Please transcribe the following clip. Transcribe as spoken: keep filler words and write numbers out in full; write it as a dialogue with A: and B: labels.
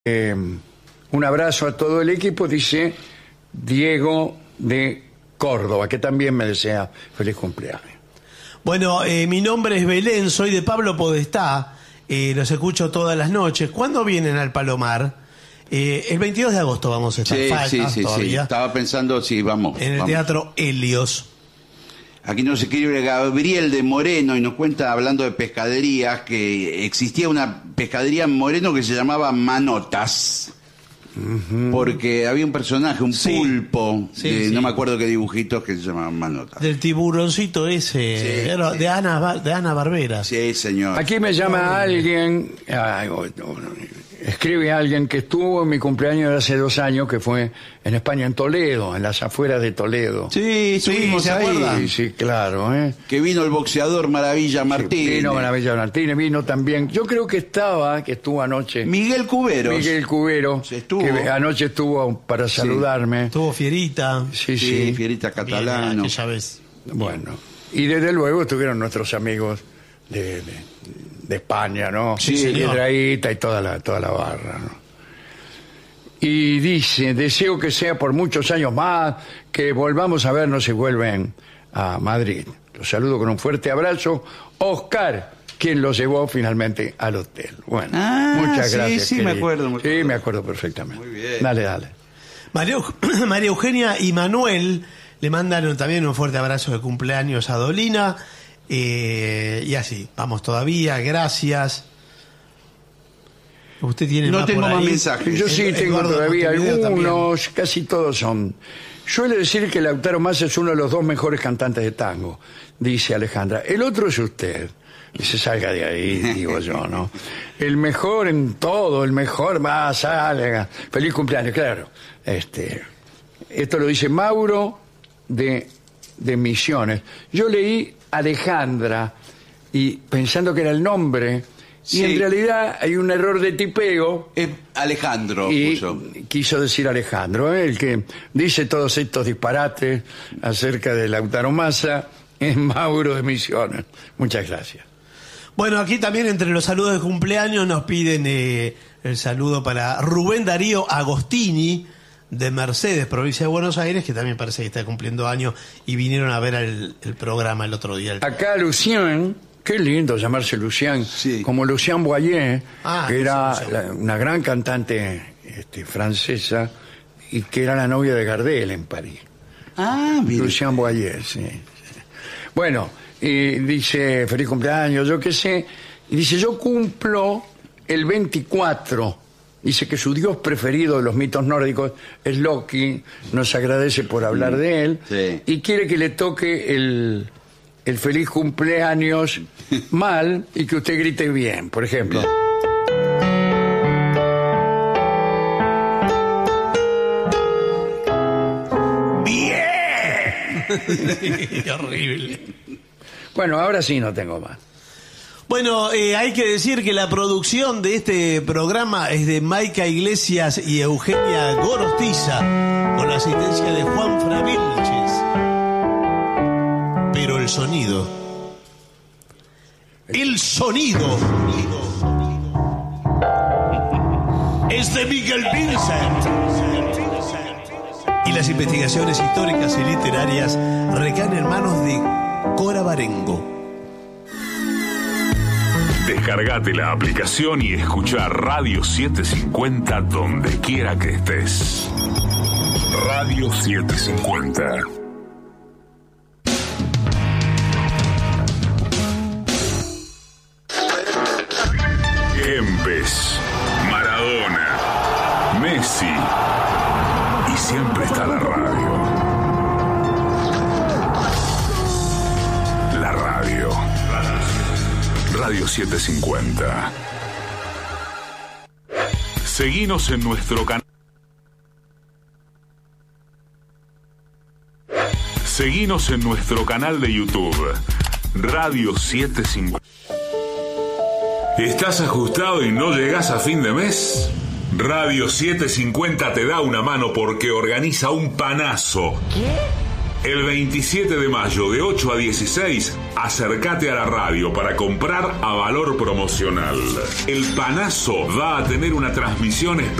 A: Eh, un abrazo a todo el equipo, dice Diego de Córdoba, que también me desea feliz cumpleaños.
B: Bueno, eh, mi nombre es Belén, soy de Pablo Podestá, eh, los escucho todas las noches. ¿Cuándo vienen al Palomar? Eh, el veintidós de agosto vamos a estar.
C: Sí,
B: Falta
C: sí, sí, sí.
B: todavía.
C: Estaba pensando, sí, vamos.
B: En el
C: vamos.
B: Teatro Helios.
C: Aquí nos escribe Gabriel de Moreno y nos cuenta, hablando de pescaderías, que existía una pescadería en Moreno que se llamaba Manotas. Uh-huh. Porque había un personaje, un sí. pulpo,
B: sí,
C: de,
B: sí.
C: no me acuerdo qué dibujitos, que se llamaban Manotas.
B: Del tiburoncito ese,
C: sí,
B: era
C: sí.
B: de Ana de Ana Barbera.
C: Sí, señor.
A: Aquí me llama alguien, ay, oh, oh, escribe alguien que estuvo en mi cumpleaños de hace dos años, que fue en España, en Toledo, en las afueras de Toledo.
C: Sí, estuvimos
B: sí, ¿se
C: ahí.
B: acuerdan?
A: Sí, sí, claro. ¿eh?
C: Que vino el boxeador Maravilla Martínez.
A: Sí, vino Maravilla Martínez, vino también. Yo creo que estaba, que estuvo anoche.
C: Miguel Cuberos.
A: Miguel Cubero,
C: Se estuvo.
A: que anoche estuvo para saludarme.
B: Estuvo Fierita.
A: Sí, sí.
C: Sí, Fierita Catalano.
B: Ya ves.
A: Bueno, y desde luego estuvieron nuestros amigos de, de, de España, ¿no?
B: Sí, señor.
A: Piedrahíta y toda la, toda la barra, ¿no? Y dice, deseo que sea por muchos años más, que volvamos a vernos y vuelven a Madrid. Los saludo con un fuerte abrazo. Oscar, quien los llevó finalmente al hotel. Bueno,
C: ah,
A: muchas
C: sí,
A: gracias.
C: Sí, me acuerdo, me acuerdo.
A: Sí, me acuerdo perfectamente.
C: Muy bien.
A: Dale, dale.
B: María, María Eugenia y Manuel le mandan también un fuerte abrazo de cumpleaños a Dolina. Eh, y así, vamos todavía, gracias. Usted tiene
C: no
B: más
C: tengo
B: por
C: más
B: ahí.
C: mensajes.
A: Yo sí tengo
B: Eduardo
A: todavía
B: Montevideo
A: algunos,
B: también.
A: casi todos son. Suele decir que Lautaro Massa es uno de los dos mejores cantantes de tango, dice Alejandra. El otro es usted. Dice, salga de ahí, digo yo, ¿no? El mejor en todo, el mejor, más, salga. Feliz cumpleaños, claro. Este, esto lo dice Mauro de, de Misiones. Yo leí Alejandra y pensando que era el nombre,
C: sí.
A: y en realidad hay un error de tipeo.
C: Es Alejandro.
A: Y
C: puso.
A: quiso decir Alejandro, ¿eh? El que dice todos estos disparates acerca de Lautaro Massa es Mauro de Misiones. Muchas gracias.
B: Bueno, aquí también entre los saludos de cumpleaños nos piden eh, el saludo para Rubén Darío Agostini de Mercedes, provincia de Buenos Aires, que también parece que está cumpliendo años y vinieron a ver el, el programa el otro día.
A: Acá Lucien, qué lindo llamarse Lucien,
C: sí.
A: como Lucien Boyer,
B: ah,
A: que era
B: sí, sí.
A: La, una gran cantante este, francesa y que era la novia de Gardel en París.
C: Ah, mire.
A: Lucien Boyer, sí. Bueno, y dice, feliz cumpleaños, yo qué sé, y dice, yo cumplo el veinticuatro, dice que su dios preferido de los mitos nórdicos es Loki, nos agradece por hablar de él,
C: sí.
A: y quiere que le toque el, el feliz cumpleaños mal y que usted grite bien, por ejemplo.
B: ¡Bien! ¡Qué horrible!
A: Bueno, ahora sí no tengo más.
B: Bueno, eh, hay que decir que la producción de este programa es de Maica Iglesias y Eugenia Gorostiza, con la asistencia de Juan Fravilches. Pero el sonido, el sonido, es de Miguel Vincent. Y las investigaciones históricas y literarias recaen en manos de Cora Barengo.
D: Descargate la aplicación y escucha Radio setecientos cincuenta donde quiera que estés. Radio setecientos cincuenta. Kempes, Maradona, Messi y siempre está la radio. La radio. Radio setecientos cincuenta. Seguinos en nuestro canal. Seguinos en nuestro canal de YouTube, Radio setecientos cincuenta. ¿Estás ajustado y no llegas a fin de mes? Radio setecientos cincuenta te da una mano porque organiza un panazo.
E: ¿Qué?
D: El veintisiete de mayo de ocho a dieciséis, acércate a la radio para comprar a valor promocional. El Panazo va a tener una transmisión especial